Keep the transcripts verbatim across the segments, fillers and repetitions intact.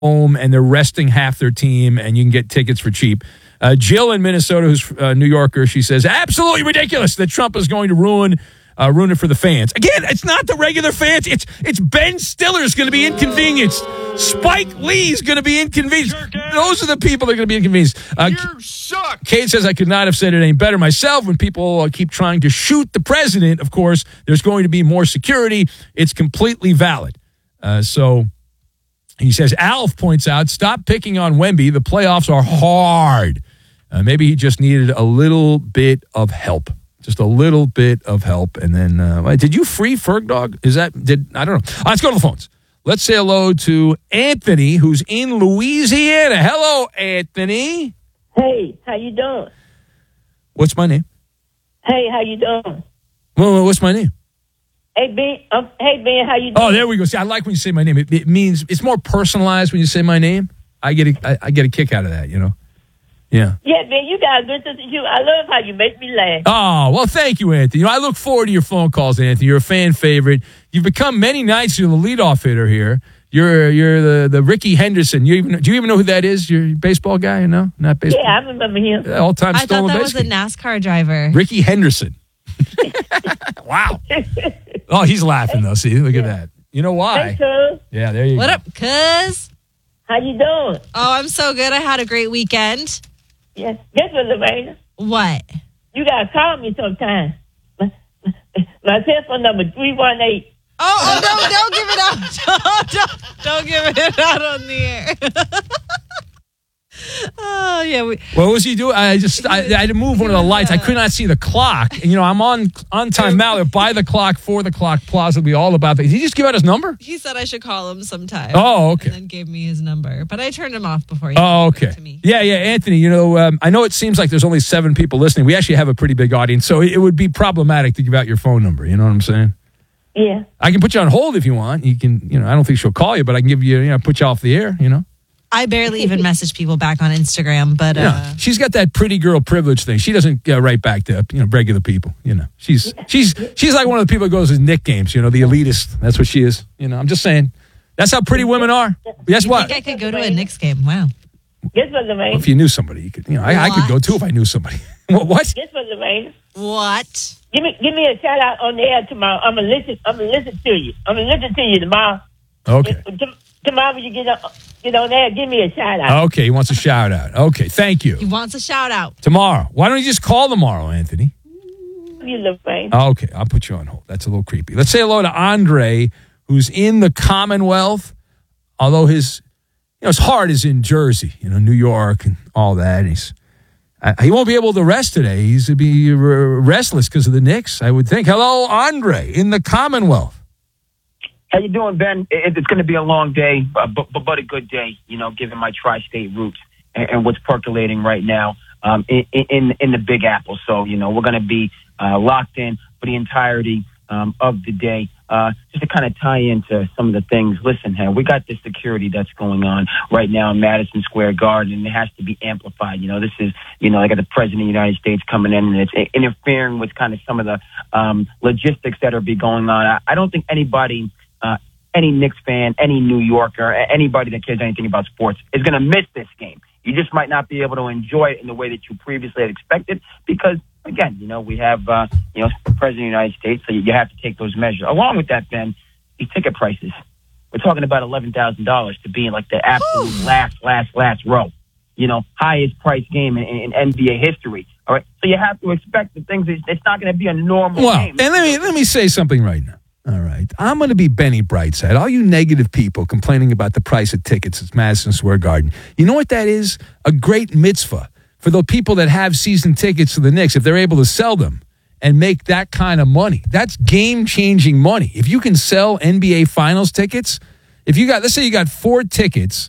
home and they're resting half their team, and you can get tickets for cheap. Uh, Jill in Minnesota, who's a New Yorker, she says, absolutely ridiculous that Trump is going to ruin uh, ruin it for the fans. Again, it's not the regular fans. It's it's Ben Stiller's going to be inconvenienced. Spike Lee's going to be inconvenienced. Those are the people that are going to be inconvenienced. Uh, you suck. Kate says, I could not have said it any better myself. When people uh, keep trying to shoot the president, of course, there's going to be more security. It's completely valid. Uh, so he says, Alf points out, stop picking on Wemby. The playoffs are hard. Uh, maybe he just needed a little bit of help. Just a little bit of help. And then, uh, did you free Ferg Dog? Is that, did, I don't know. Let's go to the phones. Let's say hello to Anthony, who's in Louisiana. Hello, Anthony. Hey, how you doing? What's my name? Hey, how you doing? Well, what's my name? Hey, Ben. Um, hey, Ben, how you doing? Oh, there we go. See, I like when you say my name. It, it means it's more personalized when you say my name. I get a, I, I get a kick out of that, you know? Yeah. Yeah, Ben, you got a good sense of humor. I love how you make me laugh. Oh, well, thank you, Anthony. You know, I look forward to your phone calls, Anthony. You're a fan favorite. You've become many nights you're the leadoff hitter here. You're you're the, the Ricky Henderson. You even do you even know who that is? You're a baseball guy, you know? Not baseball. Yeah, I remember him. All time I thought stolen that base was a NASCAR driver. Ricky Henderson. Wow. Oh, he's laughing though. See, look at that. You know why? Hey, cuz. Yeah, there you What go. up, cuz? How you doing? Oh, I'm so good. I had a great weekend. Yes. Guess what, Lorena? What? You got to call me sometime. My, my cell phone number three one eight. Oh, oh no, don't give it out. Don't, don't, don't give it out on the air. Oh, yeah. We, What was he doing? I just I, I had to move one of the lights. I could not see the clock. And, you know, I'm on on time Mallet, by the clock, for the clock, plausibly all about that. Did he just give out his number? he said I should call him sometime. Oh, okay. And then gave me his number. But I turned him off before he Oh, gave it okay. to me. Yeah, yeah, Anthony, you know, um, I know it seems like there's only seven people listening. We actually have a pretty big audience, so it, it would be problematic to give out your phone number. You know what I'm saying? Yeah. I can put you on hold if you want. You can, you know, I don't think she'll call you, but I can give you, you know, put you off the air, you know? I barely even message people back on Instagram, but uh, Yeah, she's got that pretty girl privilege thing. She doesn't uh, write back to, you know, regular people. You know, she's she's she's like one of the people that goes to Knick games. You know, the elitist. That's what she is. You know, I'm just saying. That's how pretty women are. Guess you what? think I could go to a Knicks game? Wow. Guess what, Lorraine? If you knew somebody, you could. You know, I, I could go too if I knew somebody. What? What? Guess what, Lorraine? What? Give me give me a shout out on the air tomorrow. I'm gonna listen. I'm gonna listen to you. I'm gonna listen to you tomorrow. Okay. If- t- tomorrow when you get on, get on there, give me a shout out. Okay. He wants a shout out. Okay. Thank He you. wants a shout out. Tomorrow. Why don't you just call tomorrow, Anthony? You Lorraine. Okay. I'll put you on hold. That's a little creepy. Let's say hello to Andre, who's in the Commonwealth, although his, you know, his heart is in Jersey, you know, New York and all that. He's uh, he won't be able to rest today. He's to be uh, restless because of the Knicks, I would think. Hello, Andre, in the Commonwealth. How you doing, Ben? It, it's going to be a long day, uh, but, but but a good day, you know, given my tri-state roots and, and what's percolating right now um, in, in in the Big Apple. So, you know, we're going to be uh, locked in for the entirety um, of the day. Uh, just to kind of tie into some of the things. Listen, hey, we got this security that's going on right now in Madison Square Garden, and it has to be amplified. You know, this is, you know, I got the President of the United States coming in, and it's interfering with kind of some of the um, logistics that are be going on. I, I don't think anybody... Uh, any Knicks fan, any New Yorker, anybody that cares anything about sports is going to miss this game. You just might not be able to enjoy it in the way that you previously had expected because, again, you know, we have, uh, you know, the President of the United States, so you have to take those measures. Along with that, Ben, these ticket prices. We're talking about eleven thousand dollars to be in, like, the absolute last, last, last row. You know, highest price game in, in N B A history. All right? So you have to expect the things. It's not going to be a normal Well, game. and let me let me say something right now. All right. I'm going to be Benny Brightside. All you negative people complaining about the price of tickets at Madison Square Garden. You know what that is? A great mitzvah for the people that have season tickets to the Knicks, if they're able to sell them and make that kind of money. That's game-changing money. If you can sell N B A Finals tickets, if you got, let's say you got four tickets,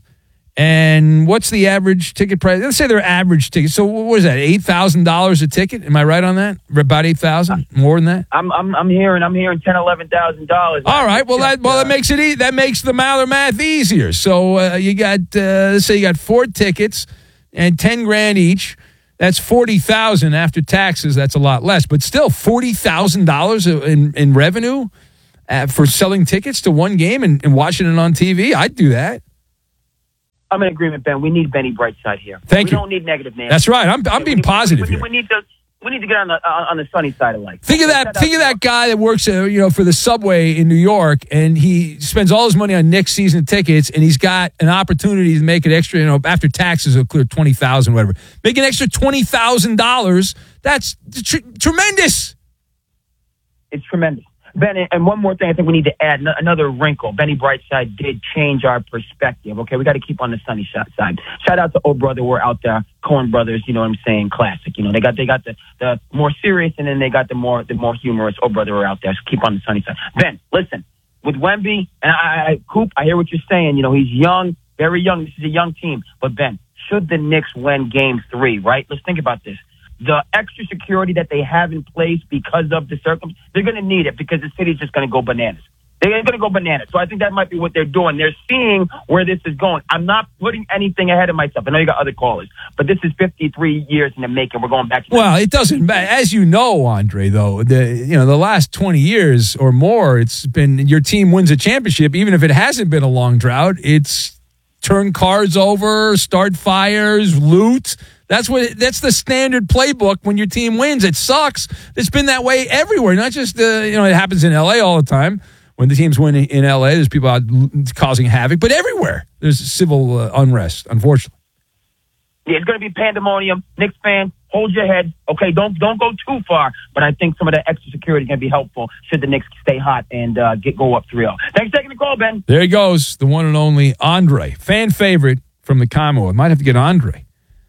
and what's the average ticket price? Let's say they're average tickets. So what is that, eight thousand dollars a ticket? Am I right on that? About eight thousand dollars? More than that? I'm I'm I'm hearing I'm hearing ten eleven thousand dollars. All right. Well, that well that makes it e- that makes the Maller math easier. So uh, you got uh, let's say you got four tickets and ten grand each. That's forty thousand after taxes. That's a lot less, but still forty thousand dollars in in revenue uh, for selling tickets to one game and, and watching it on T V. I'd do that. I'm in agreement, Ben. We need Benny Brightside here. Thank we you. We don't need negative Nancy. That's right. I'm I'm being we, positive we, here. We need to we need to get on the on, on the sunny side of life. Think of that. Think of that guy that works, uh, you know, for the Subway in New York, and he spends all his money on Knicks season tickets, and he's got an opportunity to make an extra, you know, after taxes, he'll clear twenty thousand, whatever. Make an extra twenty thousand dollars. That's tr- tremendous. It's tremendous. Ben, and one more thing I think we need to add, another wrinkle. Benny Brightside did change our perspective, okay? We got to keep on the sunny side. Shout out to old brother, we're out there, Coen Brothers, you know what I'm saying, classic. You know, they got they got the, the more serious, and then they got the more the more humorous old brother, we're out there. So keep on the sunny side. Ben, listen, with Wemby, and I, I, Coop, I hear what you're saying. You know, he's young, very young. This is a young team. But, Ben, should the Knicks win game three, right? Let's think about this. The extra security that they have in place because of the circumstances, they're going to need it because the city's just going to go bananas. They're going to go bananas. So I think that might be what they're doing. They're seeing where this is going. I'm not putting anything ahead of myself. I know you got other callers, but this is fifty-three years in the making. We're going back to Well, it doesn't matter. As you know, Andre, though, the you know the last twenty years or more, it's been your team wins a championship, even if it hasn't been a long drought. It's turn cards over, start fires, loot. That's what. That's the standard playbook when your team wins. It sucks. It's been that way everywhere. Not just uh, you know it happens in L A all the time. When the teams win in L A, there's people out causing havoc. But everywhere there's civil uh, unrest. Unfortunately, yeah, it's going to be pandemonium. Knicks fans, hold your head. Okay, don't don't go too far. But I think some of that extra security is going to be helpful should the Knicks stay hot and uh, get go up three oh. Thanks for taking the call, Ben. There he goes, the one and only Andre, fan favorite from the Commonwealth. Might have to get Andre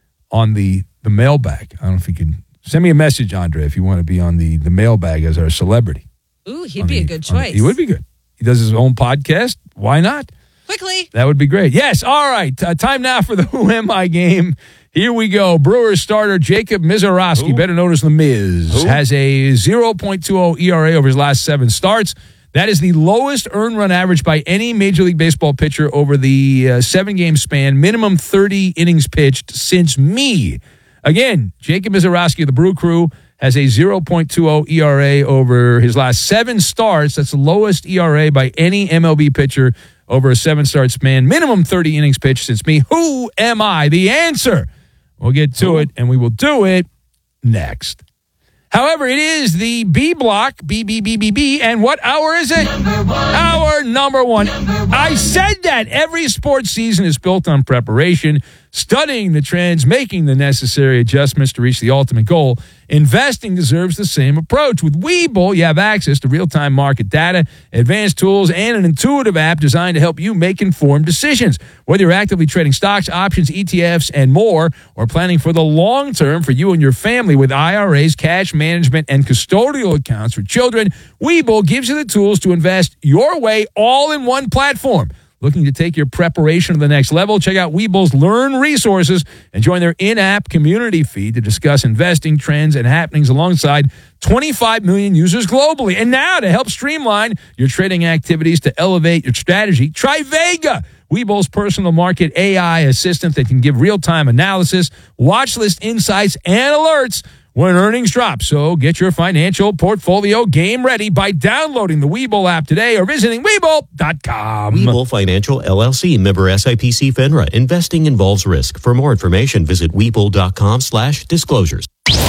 on the, the mailbag. I don't know if you can send me a message, Andre, if you want to be on the, the mailbag as our celebrity. Ooh, he'd be the, a good choice. The, he would be good. He does his own podcast. Why not? Quickly. That would be great. Yes. All right. Uh, time now for the Who Am I game. Here we go. Brewers starter Jacob Misiorowski, Who? better known as The Miz, Who? has a oh point two oh E R A over his last seven starts. That is the lowest earned run average by any Major League Baseball pitcher over the uh, seven-game span, minimum thirty innings pitched since me. Again, Jacob Misiorowski of the Brew Crew has a oh point two oh E R A over his last seven starts. That's the lowest E R A by any M L B pitcher over a seven-start span, minimum thirty innings pitched since me. Who am I? The answer. We'll get to it, and we will do it next. However, it is the B block, B, B, B, B, B, and what hour is it? Number Hour number one. Number one. I said that every sports season is built on preparation, studying the trends, making the necessary adjustments to reach the ultimate goal. Investing deserves the same approach. With Webull, you have access to real-time market data, advanced tools, and an intuitive app designed to help you make informed decisions. Whether you're actively trading stocks, options, E T Fs, and more, or planning for the long term for you and your family with I R As, cash management, and custodial accounts for children, Webull gives you the tools to invest your way all in one platform. Looking to take your preparation to the next level? Check out Webull's Learn resources and join their in-app community feed to discuss investing trends and happenings alongside twenty-five million users globally. And now to help streamline your trading activities to elevate your strategy, try Vega, Webull's personal market A I assistant that can give real-time analysis, watch list insights, and alerts when earnings drop. So get your financial portfolio game ready by downloading the Webull app today or visiting Webull dot com. Webull Financial, L L C, member S I P C FINRA. Investing involves risk. For more information, visit Webull dot com slash disclosures.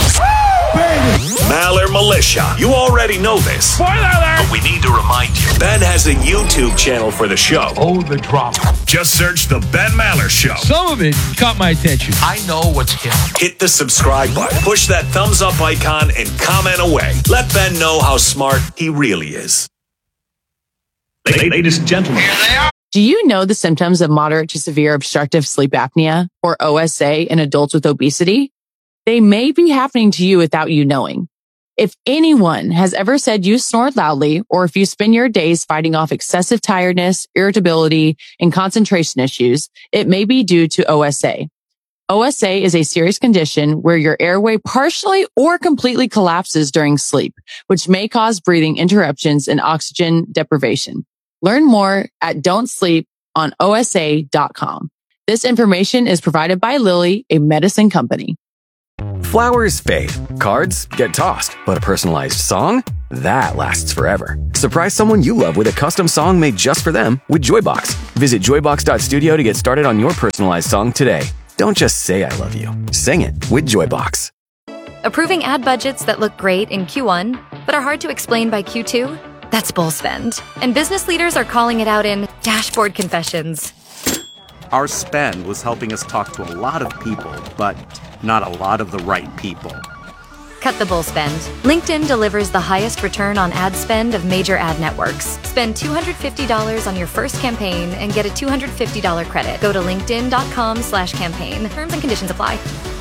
Maller Militia. You already know this. Spoiler alert! But we need to remind you. Ben has a YouTube channel for the show. Oh, the drama. Just search The Ben Maller Show. Some of it caught my attention. I know what's hip. Hit the subscribe button. Push that thumbs up icon and comment away. Let Ben know how smart he really is. Ladies and gentlemen. Here they are. Do you know the symptoms of moderate to severe obstructive sleep apnea, or O S A, in adults with obesity? They may be happening to you without you knowing. If anyone has ever said you snore loudly, or if you spend your days fighting off excessive tiredness, irritability, and concentration issues, it may be due to O S A. O S A is a serious condition where your airway partially or completely collapses during sleep, which may cause breathing interruptions and oxygen deprivation. Learn more at don't sleep on O S A dot com. This information is provided by Lilly, a medicine company. Flowers fade, cards get tossed, but a personalized song? That lasts forever. Surprise someone you love with a custom song made just for them with Joybox. Visit joybox dot studio to get started on your personalized song today. Don't just say I love you. Sing it with Joybox. Approving ad budgets that look great in Q one, but are hard to explain by Q two? That's bull spend. And business leaders are calling it out in dashboard confessions. Our spend was helping us talk to a lot of people, but not a lot of the right people. Cut the bull spend. LinkedIn delivers the highest return on ad spend of major ad networks. Spend two hundred fifty dollars on your first campaign and get a two hundred fifty dollars credit. Go to linkedin.com slash campaign. Terms and conditions apply.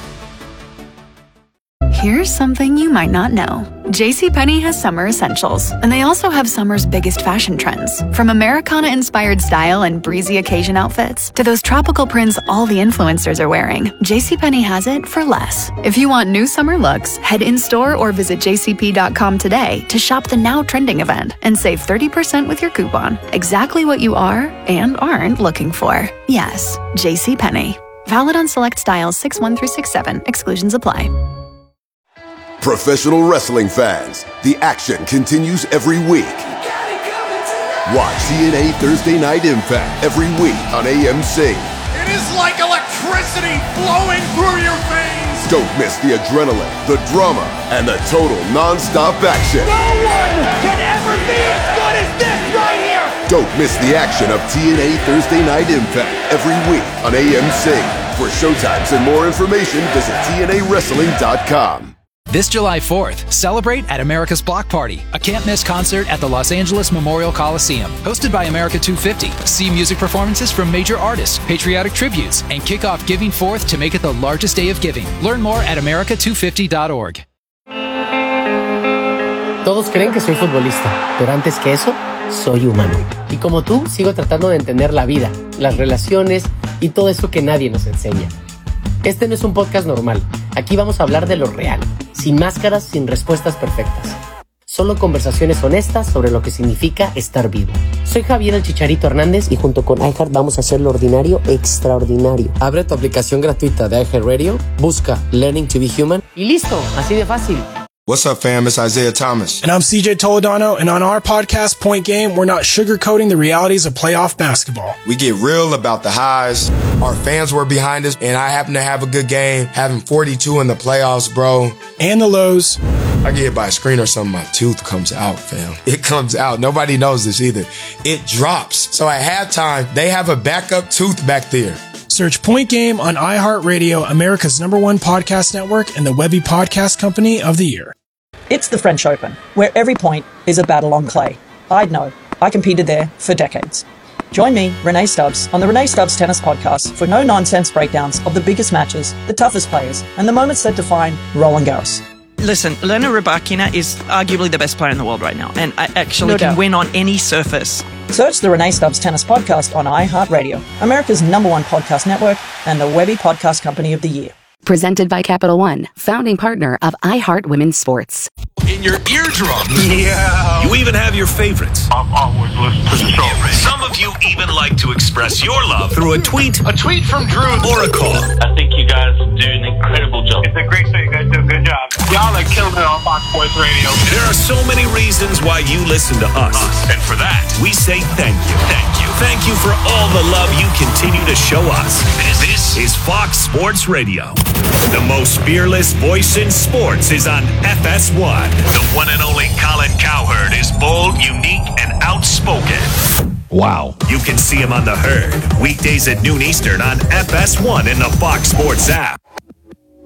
Here's something you might not know. JCPenney has summer essentials, and they also have summer's biggest fashion trends. From Americana-inspired style and breezy occasion outfits to those tropical prints all the influencers are wearing, JCPenney has it for less. If you want new summer looks, head in-store or visit j c p dot com today to shop the now trending event and save thirty percent with your coupon. Exactly what you are and aren't looking for. Yes, JCPenney. Valid on select styles six one through six seven. Exclusions apply. Professional wrestling fans, the action continues every week. Watch T N A Thursday Night Impact every week on A M C. It is like electricity flowing through your veins. Don't miss the adrenaline, the drama, and the total non-stop action. No one can ever be as good as this right here. Don't miss the action of T N A Thursday Night Impact every week on A M C. For showtimes and more information, visit T N A wrestling dot com. This July fourth, celebrate at America's Block Party, a can't-miss concert at the Los Angeles Memorial Coliseum. Hosted by America two fifty. See music performances from major artists, patriotic tributes, and kick off Giving Fourth to make it the largest day of giving. Learn more at america two fifty dot org. Todos creen que soy futbolista, pero antes que eso, soy humano. Y como tú, sigo tratando de entender la vida, las relaciones y todo eso que nadie nos enseña. Este no es un podcast normal. Aquí vamos a hablar de lo real, sin máscaras, sin respuestas perfectas. Solo conversaciones honestas sobre lo que significa estar vivo. Soy Javier el Chicharito Hernández y junto con iHeart vamos a hacer lo ordinario extraordinario. Abre tu aplicación gratuita de iHeartRadio, busca Learning to be Human y listo, así de fácil. What's up, fam? It's Isaiah Thomas. And I'm C J Toledano, and on our podcast, Point Game, we're not sugarcoating the realities of playoff basketball. We get real about the highs. Our fans were behind us, and I happen to have a good game, having forty-two in the playoffs, bro. And the lows. I get hit by a screen or something, my tooth comes out, fam. It comes out. Nobody knows this either. It drops. So at halftime, they have a backup tooth back there. Search Point Game on iHeartRadio, America's number one podcast network, and the Webby Podcast Company of the Year. It's the French Open, where every point is a battle on clay. I'd know. I competed there for decades. Join me, Renee Stubbs, on the Renee Stubbs Tennis Podcast for no-nonsense breakdowns of the biggest matches, the toughest players, and the moments that define Roland Garros. Listen, Elena Rybakina is arguably the best player in the world right now, and I actually No can doubt. win on any surface. Search the Renee Stubbs Tennis Podcast on iHeartRadio, America's number one podcast network, and the Webby Podcast Company of the Year. Presented by Capital One, founding partner of iHeart Women's Sports. In your eardrum. Yeah. You even have your favorites. I've always listened to the show. Some of you even like to express your love through a tweet, a tweet from Drew, or a call. I think you guys do an incredible job. It's a great show. You guys do a good job. Y'all are killing it on Fox Sports Radio. There are so many reasons why you listen to us. And for that, we say thank you. Thank you. Thank you for all the love you continue to show us. This is Fox Sports Radio. The most fearless voice in sports is on F S one. The one and only Colin Cowherd is bold, unique, and outspoken. Wow. You can see him on The Herd, weekdays at noon Eastern on F S one in the Fox Sports app.